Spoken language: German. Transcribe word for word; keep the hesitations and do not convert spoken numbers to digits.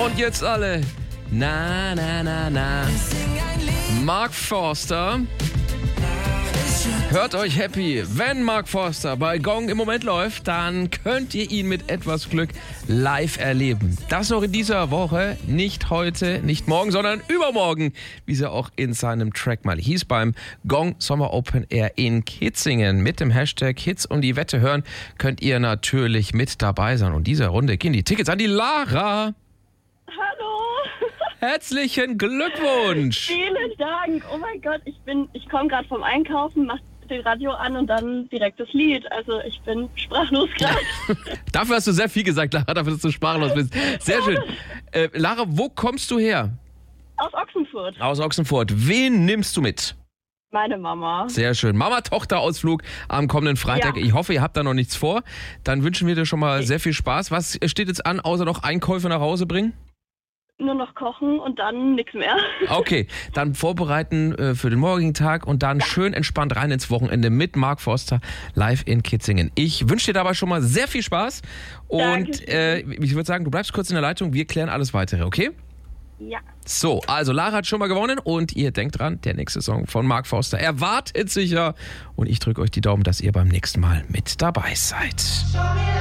Und jetzt alle. Na, na, na, na. Mark Forster. Hört euch happy. Wenn Mark Forster bei Gong im Moment läuft, dann könnt ihr ihn mit etwas Glück live erleben. Das noch in dieser Woche, nicht heute, nicht morgen, sondern übermorgen, wie es ja auch in seinem Track mal hieß, beim Gong Sommer Open Air in Kitzingen. Mit dem Hashtag Hits und die Wette hören könnt ihr natürlich mit dabei sein. Und dieser Runde gehen die Tickets an die Lara. Hallo. Herzlichen Glückwunsch. Vielen Dank. Oh mein Gott, ich bin, ich komme gerade vom Einkaufen, mach den Radio an und dann direkt das Lied. Also ich bin sprachlos gerade. Dafür hast du sehr viel gesagt, Lara, dafür, dass du sprachlos bist. Sehr schön. Äh, Lara, wo kommst du her? Aus Ochsenfurt. Aus Ochsenfurt. Wen nimmst du mit? Meine Mama. Sehr schön. Mama-Tochter-Ausflug am kommenden Freitag. Ja. Ich hoffe, ihr habt da noch nichts vor. Dann wünschen wir dir schon mal sehr viel Spaß. Was steht jetzt an, außer noch Einkäufe nach Hause bringen? Nur noch kochen und dann nichts mehr. Okay, dann vorbereiten äh, für den morgigen Tag und dann ja. schön entspannt rein ins Wochenende mit Mark Forster live in Kitzingen. Ich wünsche dir dabei schon mal sehr viel Spaß und äh, ich würde sagen, du bleibst kurz in der Leitung, wir klären alles Weitere, okay? Ja. So, also Lara hat schon mal gewonnen und ihr denkt dran, der nächste Song von Mark Forster erwartet sicher und ich drücke euch die Daumen, dass ihr beim nächsten Mal mit dabei seid.